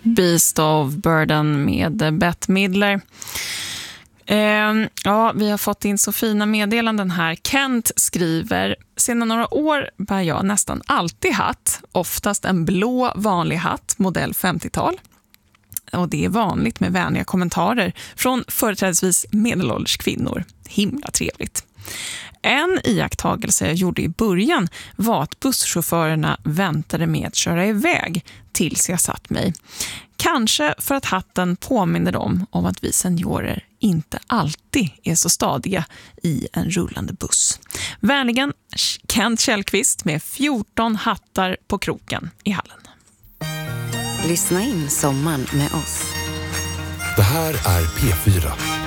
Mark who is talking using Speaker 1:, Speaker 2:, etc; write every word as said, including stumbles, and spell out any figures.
Speaker 1: Beast of Burden med Bette Midler. Eh, ja, vi har fått in så fina meddelanden här. Kent skriver: sedan några år bär jag nästan alltid hatt, oftast en blå vanlig hatt, modell femtiotal. Och det är vanligt med vänliga kommentarer från företrädesvis medelålders kvinnor. Himla trevligt. En iakttagelse jag gjorde i början var att busschaufförerna väntade med att köra iväg tills jag satt mig. Kanske för att hatten påminner dem om att vi seniorer inte alltid är så stadiga i en rullande buss. Vänligen Kent Källqvist med fjorton hattar på kroken i hallen.
Speaker 2: Lyssna in sommaren med oss.
Speaker 3: Det här är P fyra.